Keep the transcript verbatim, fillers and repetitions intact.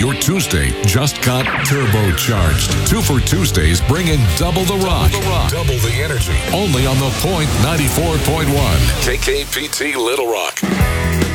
Your Tuesday just got turbocharged. Two for Tuesdays, bringing double the rock, double the, rock. Double the energy. Only on The Point ninety-four point one. K K P T Little Rock.